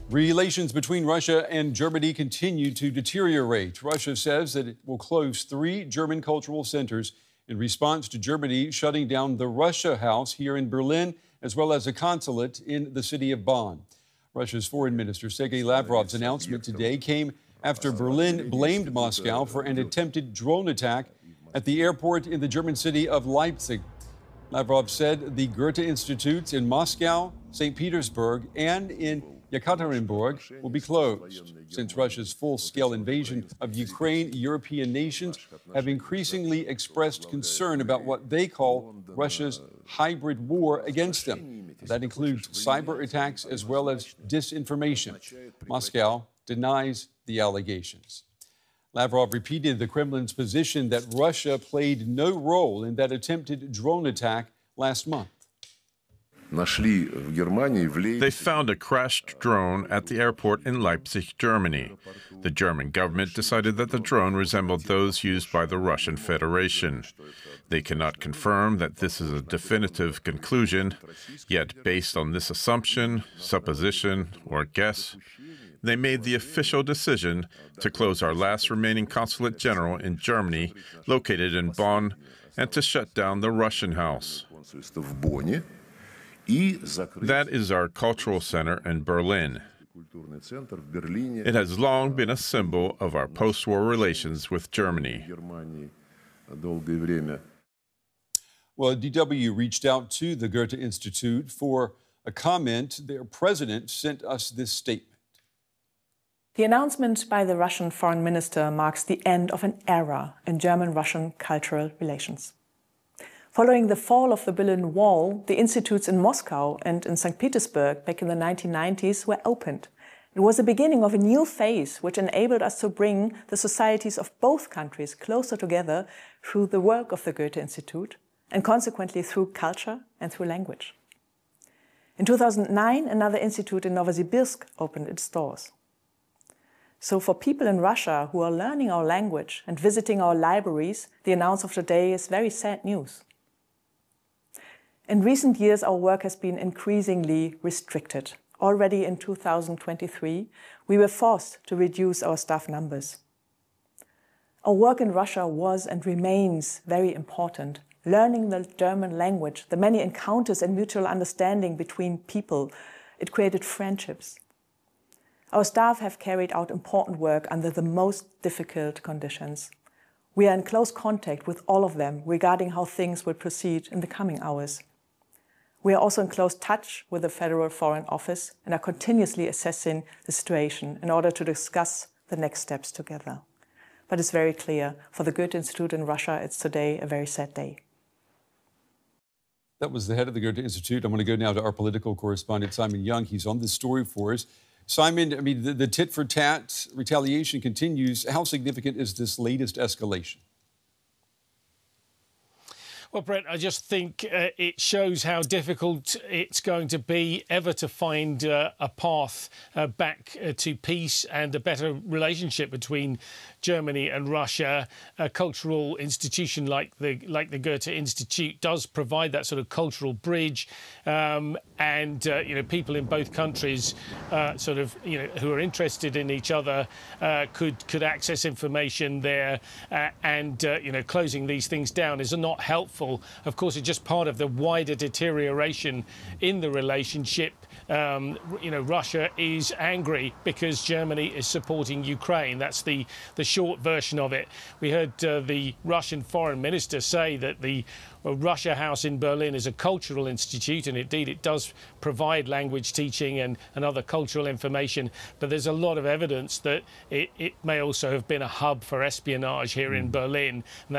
Relations between Russia and Germany continue to deteriorate. Russia says that it will close 3 German cultural centers in response to Germany shutting down the Russia House here in Berlin, as well as a consulate in the city of Bonn. Russia's Foreign Minister Sergei Lavrov's announcement today came after Berlin blamed Moscow for an attempted drone attack at the airport in the German city of Leipzig. Lavrov said the Goethe Institutes in Moscow, St. Petersburg, and in Yekaterinburg will be closed. Since Russia's full-scale invasion of Ukraine, European nations have increasingly expressed concern about what they call Russia's hybrid war against them. That includes cyber attacks as well as disinformation. Moscow denies the allegations. Lavrov repeated the Kremlin's position that Russia played no role in that attempted drone attack last month. They found a crashed drone at the airport in Leipzig, Germany. The German government decided that the drone resembled those used by the Russian Federation. They cannot confirm that this is a definitive conclusion, yet based on this assumption, supposition, or guess, they made the official decision to close our last remaining consulate general in Germany, located in Bonn, and to shut down the Russian House. That is our cultural center in Berlin. It has long been a symbol of our post-war relations with Germany. Well, DW reached out to the Goethe Institute for a comment. Their president sent us this statement. The announcement by the Russian foreign minister marks the end of an era in German-Russian cultural relations. Following the fall of the Berlin Wall, the institutes in Moscow and in St. Petersburg back in the 1990s were opened. It was the beginning of a new phase which enabled us to bring the societies of both countries closer together through the work of the Goethe Institute and consequently through culture and through language. In 2009, another institute in Novosibirsk opened its doors. So for people in Russia who are learning our language and visiting our libraries, the announcement of today is very sad news. In recent years, our work has been increasingly restricted. Already in 2023, we were forced to reduce our staff numbers. Our work in Russia was and remains very important. Learning the German language, the many encounters and mutual understanding between people, it created friendships. Our staff have carried out important work under the most difficult conditions. We are in close contact with all of them regarding how things will proceed in the coming hours. We are also in close touch with the Federal Foreign Office and are continuously assessing the situation in order to discuss the next steps together. But it's very clear, for the Goethe Institute in Russia, it's today a very sad day. That was the head of the Goethe Institute. I'm going to go now to our political correspondent, Simon Young. He's on this story for us. Simon, I mean, the tit-for-tat retaliation continues. How significant is this latest escalation? Well, Brett, I just think it shows how difficult it's going to be ever to find a path back to peace and a better relationship between Germany and Russia. A cultural institution like the Goethe Institute does provide that sort of cultural bridge, and people in both countries, who are interested in each other, could access information there, and closing these things down is not helpful. Of course, it's just part of the wider deterioration in the relationship. Russia is angry because Germany is supporting Ukraine. That's the short version of it. We heard the Russian foreign minister say that the Russia House in Berlin is a cultural institute, and indeed it does provide language teaching and other cultural information. But there's a lot of evidence that it may also have been a hub for espionage here in Berlin. And